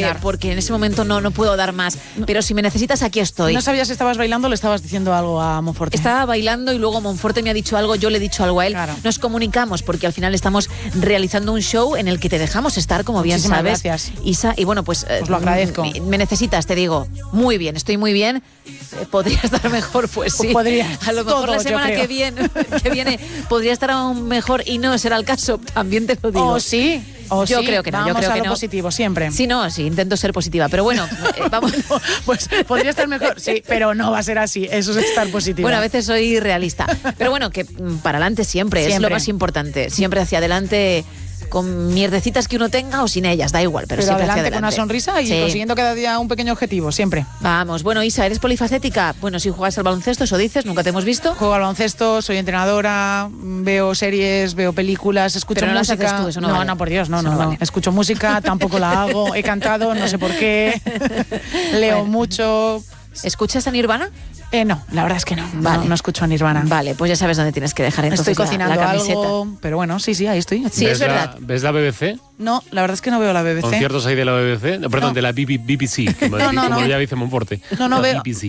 bailar. Porque en ese momento no puedo dar más. Pero si me necesitas, aquí estoy. ¿No sabías si estabas bailando o le estabas diciendo algo a Monforte? Estaba bailando y luego Monforte me ha dicho algo, yo le he dicho algo a él. Claro. Nos comunicamos porque al final estamos realizando un show en el que te dejamos estar, como bien Muchísimas sabes. Gracias. Isa, y bueno, pues os lo agradezco. Me necesitas, te digo. Muy bien, estoy muy bien. ¿Podría estar mejor? Pues sí. Podría. A lo mejor Todo, la semana que viene podría estar aún mejor y no será el caso. También te lo digo. ¿O sí? Yo creo que no. Vamos yo creo a que lo no. positivo, siempre. Sí, intento ser positiva. Pero bueno, vamos. No, pues podría estar mejor, sí, pero no va a ser así. Eso es estar positiva. Bueno, a veces soy realista. Pero bueno, que para adelante siempre es lo más importante. Siempre hacia adelante, con mierdecitas que uno tenga o sin ellas, da igual, pero siempre hacia adelante con una sonrisa y consiguiendo cada día un pequeño objetivo, siempre. Vamos, bueno, Isa, ¿eres polifacética? Bueno, si juegas al baloncesto, eso dices, nunca te hemos visto. Juego al baloncesto, soy entrenadora, veo series, veo películas, escucho pero no música. Las haces tú, eso no, vale. No, por Dios, no. Vale. Escucho música, tampoco la hago, he cantado, no sé por qué. Leo mucho. ¿Escuchas a Nirvana? No, la verdad es que no. Vale. No escucho a Nirvana. Vale, pues ya sabes dónde tienes que dejar entonces estoy cocinando la camiseta. algo, pero bueno, sí, ahí estoy. Sí, es verdad. ¿Ves la BBC? No, la verdad es que no veo la BBC. ¿Conciertos ahí de la BBC? No, perdón, de la BBC, como ya dice Monforte. No,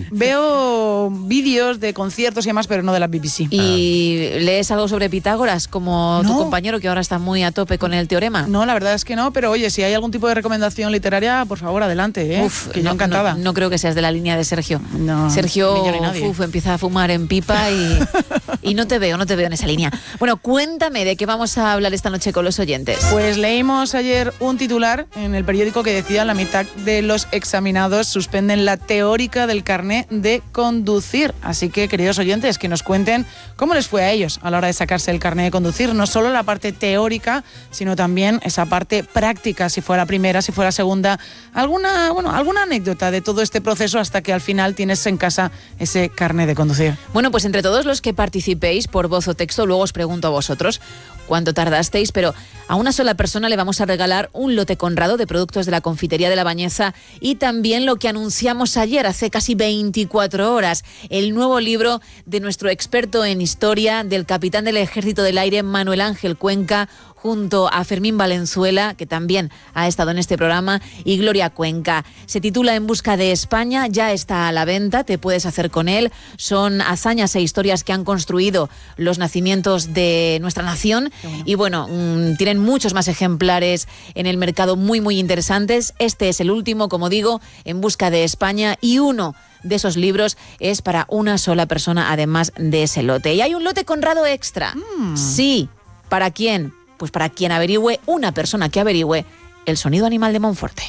veo vídeos de conciertos y demás, pero no de la BBC. ¿Y lees algo sobre Pitágoras, como tu compañero que ahora está muy a tope con el teorema? No, la verdad es que no, pero oye, si hay algún tipo de recomendación literaria, por favor, adelante, ¿eh? Que yo encantada. No creo que seas de la línea de Sergio. No, Sergio empieza a fumar en pipa y no te veo en esa línea. Bueno, cuéntame de qué vamos a hablar esta noche con los oyentes. Pues leímos ayer un titular en el periódico que decía: la mitad de los examinados suspenden la teórica del carné de conducir. Así que, queridos oyentes, que nos cuenten cómo les fue a ellos a la hora de sacarse el carné de conducir. No solo la parte teórica, sino también esa parte práctica, si fue la primera, si fue la segunda. Alguna anécdota de todo este proceso hasta que al final tienes en casa ese carné de conducir. Bueno, pues entre todos los que participéis por voz o texto, luego os pregunto a vosotros cuánto tardasteis, pero a una sola persona le vamos a regalar un lote Conrado de productos de la confitería de La Bañeza y también lo que anunciamos ayer, hace casi 24 horas, el nuevo libro de nuestro experto en historia, del capitán del Ejército del Aire, Manuel Ángel Cuenca, junto a Fermín Valenzuela, que también ha estado en este programa, y Gloria Cuenca. Se titula En busca de España, ya está a la venta, te puedes hacer con él. Son hazañas e historias que han construido los nacimientos de nuestra nación. Y bueno, tienen muchos más ejemplares en el mercado muy, muy interesantes. Este es el último, como digo, En busca de España, y uno de esos libros es para una sola persona, además de ese lote. Y hay un lote Conrado extra. Sí. ¿Para quién? Pues para quien averigüe, una persona que averigüe el sonido animal de Monforte.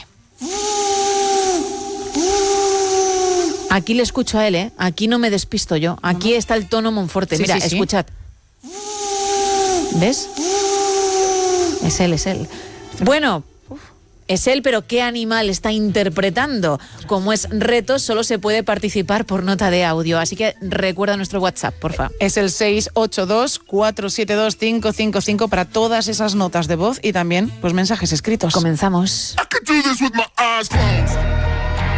Aquí le escucho a él, ¿eh? Aquí no me despisto yo. Aquí está el tono Monforte. Sí, mira, sí. escuchad. ¿Ves? Es él. Bueno, es él, pero ¿qué animal está interpretando? Como es reto, solo se puede participar por nota de audio. Así que recuerda nuestro WhatsApp, porfa. Es el 682-472-555 para todas esas notas de voz y también pues mensajes escritos. Comenzamos. I could do this with my eyes closed.